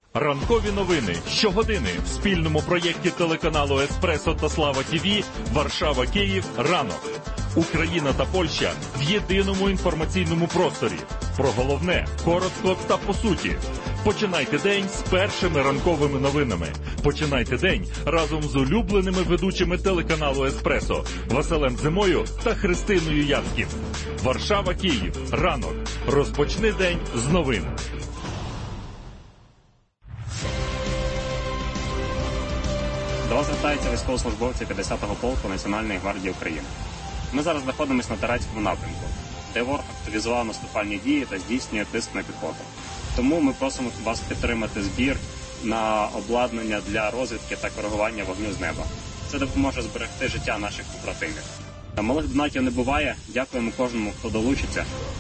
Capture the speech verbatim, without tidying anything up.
Ранкові новини щогодини в спільному проєкті телеканалу «Еспресо» та «Слава ТІВІ» Варшава-Київ «Ранок». Україна та Польща в єдиному інформаційному просторі. Про головне, коротко та по суті. Починайте день з першими ранковими новинами. Починайте день разом з улюбленими ведучими телеканалу «Еспресо» Василем Зимою та Христиною Яцьків. Варшава-Київ «Ранок». Розпочни день з новин. До вас звертаються військовослужбовці п'ятдесятого полку Національної гвардії України. Ми зараз знаходимося на Тарацькому напрямку, де ворог активізував наступальні дії та здійснює тиск на піхоту. Тому ми просимо вас підтримати збір на обладнання для розвідки та коригування вогню з неба. Це допоможе зберегти життя наших побратимів. Малих донатів не буває. Дякуємо кожному, хто долучиться.